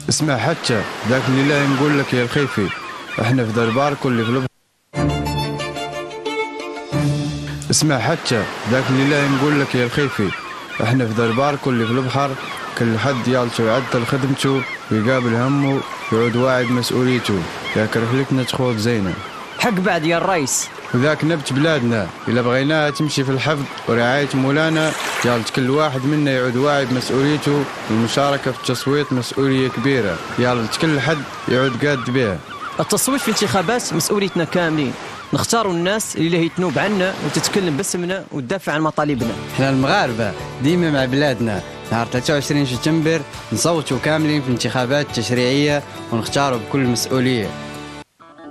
اسمع حتى ذاك اللي لا نقول لك يا الخيفي، احنا في دربار كل في البحر. اسمع حتى ذاك اللي لا نقول لك يا الخيفي، احنا في دربار كل في البحر. كل حد يالشو يعدل خدمته ويقابل همه يعود واعي بمسؤوليته. ذاك رحلتنا تخوض زينة حق بعد يا الرئيس. وذاك نبت بلادنا إلا بغيناها تمشي في الحفظ ورعاية مولانا. يالت كل واحد منا يعود واعي بمسؤوليته. والمشاركة في التصويت مسؤولية كبيرة، يالت كل حد يعود قاد بها. التصويت في الانتخابات مسؤوليتنا كاملين، نختاروا الناس اللي تنوب عنا وتتكلم باسمنا وتدافع عن مطالبنا. احنا المغاربة ديما مع بلادنا. نهار 23 سبتمبر نصوتوا كاملين في الانتخابات التشريعية ونختاروا بكل مسؤولية.